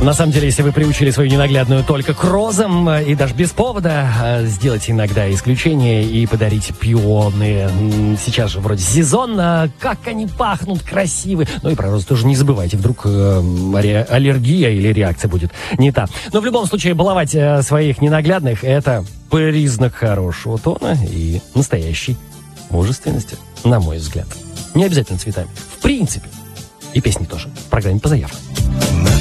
На самом деле, если вы приучили свою ненаглядную только к розам, и даже без повода, сделайте иногда исключение и подарите пионы. Сейчас же вроде сезон, как они пахнут, красивы. Ну и про розы тоже не забывайте, вдруг аллергия или реакция будет не та. Но в любом случае, баловать своих ненаглядных – это признак хорошего тона и настоящей мужественности, на мой взгляд. Не обязательно цветами. В принципе. И песни тоже. В программе «По заявкам».